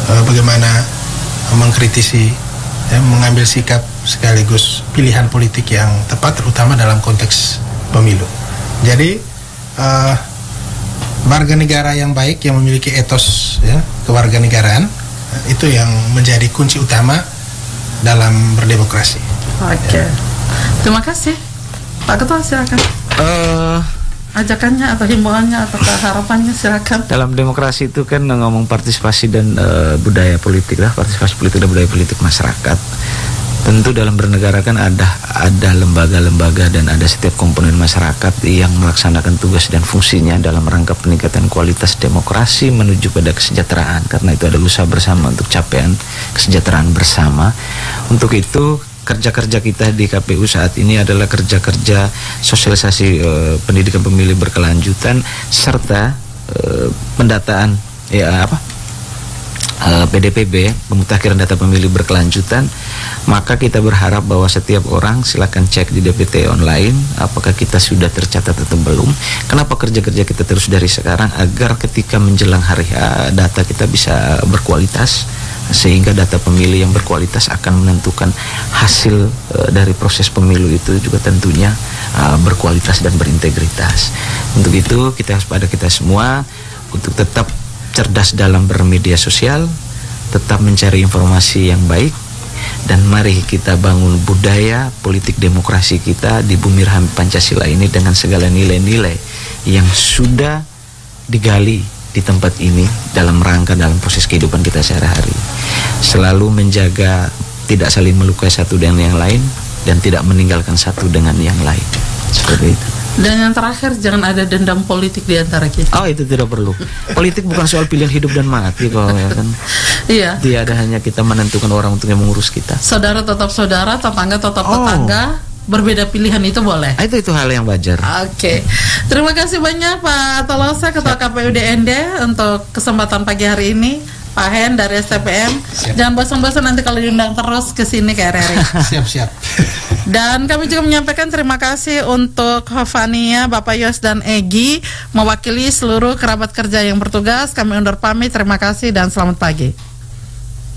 bagaimana mengkritisi, mengambil sikap sekaligus pilihan politik yang tepat, terutama dalam konteks pemilu. Jadi warga negara yang baik yang memiliki etos kewarganegaraan itu yang menjadi kunci utama dalam berdemokrasi. Oke. Terima kasih Pak Ketua, silakan. Ajakannya atau himbauannya atau harapannya silakan. Dalam demokrasi itu kan ngomong partisipasi dan budaya politik lah, partisipasi politik dan budaya politik masyarakat. Tentu dalam bernegara kan ada lembaga-lembaga dan ada setiap komponen masyarakat yang melaksanakan tugas dan fungsinya dalam rangka peningkatan kualitas demokrasi menuju pada kesejahteraan. Karena itu ada usaha bersama untuk capaian kesejahteraan bersama. Untuk itu kerja-kerja kita di KPU saat ini adalah kerja-kerja sosialisasi pendidikan pemilih berkelanjutan serta pendataan PDPB, pemutakhiran data pemilih berkelanjutan. Maka kita berharap bahwa setiap orang silakan cek di DPT online apakah kita sudah tercatat atau belum. Kenapa kerja-kerja kita terus dari sekarang, agar ketika menjelang hari data kita bisa berkualitas, sehingga data pemilih yang berkualitas akan menentukan hasil dari proses pemilu itu juga tentunya berkualitas dan berintegritas. Untuk itu kita harus pada kita semua untuk tetap cerdas dalam bermedia sosial, tetap mencari informasi yang baik, dan mari kita bangun budaya politik demokrasi kita di bumi rahmi Pancasila ini dengan segala nilai-nilai yang sudah digali di tempat ini dalam rangka dalam proses kehidupan kita sehari-hari. Selalu menjaga tidak saling melukai satu dengan yang lain dan tidak meninggalkan satu dengan yang lain. Seperti itu. Dan yang terakhir, jangan ada dendam politik di antara kita. Oh, itu tidak perlu. Politik bukan soal pilihan hidup dan mati kok, ya kan. Iya. Tidak hanya kita menentukan orang untuk yang mengurus kita. Saudara tetap saudara, tetangga tetap tetangga. Berbeda pilihan itu boleh. Itu hal yang wajar. Oke. Terima kasih banyak Pak Tolosa, Ketua KPU DND, untuk kesempatan pagi hari ini. Pak Hen dari STPM. Jangan bosan-bosan nanti kalau diundang terus ke sini ke RRI. Siap-siap. Dan kami juga menyampaikan terima kasih untuk Fania, Bapak Yos dan Egi, mewakili seluruh kerabat kerja yang bertugas. Kami undur pamit. Terima kasih dan selamat pagi.